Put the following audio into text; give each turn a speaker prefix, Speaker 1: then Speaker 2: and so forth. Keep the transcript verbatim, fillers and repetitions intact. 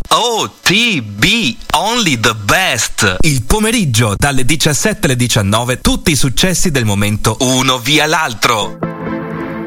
Speaker 1: O T B, only the best.
Speaker 2: Il pomeriggio dalle diciassette alle diciannove, tutti i successi del momento,
Speaker 1: uno via l'altro.